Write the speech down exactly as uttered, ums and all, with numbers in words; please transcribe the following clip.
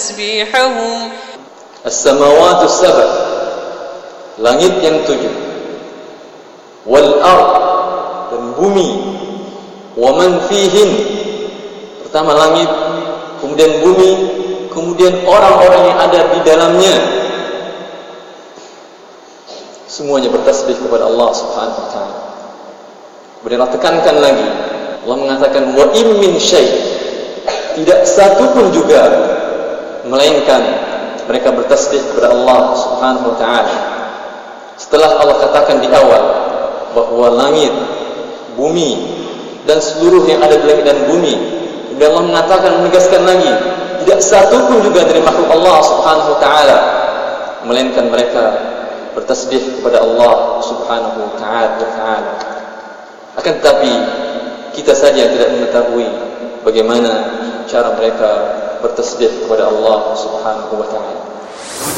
تسبيحهم. As-samawatu sab'a, langit yang tujuh, wal ard, dan bumi, wa man fihin, pertama langit, kemudian bumi, kemudian orang-orang yang ada di dalamnya, semuanya bertasbih kepada Allah Subhanahu wa taala. Kemudian Allah tekankan lagi, Allah mengatakan wa im min syai', tidak satu pun juga melainkan mereka bertasbih kepada Allah Subhanahu wa taala. Setelah Allah katakan di awal bahwa langit, bumi, dan seluruh yang ada di langit dan bumi, kemudian Allah mengatakan, menegaskan lagi, tidak satu pun juga dari makhluk Allah Subhanahu wa taala melainkan mereka bertasbih kepada Allah Subhanahu wa taala. Akan tetapi kita saja tidak mengetahui bagaimana cara mereka bertasbih kepada Allah Subhanahu wa taala.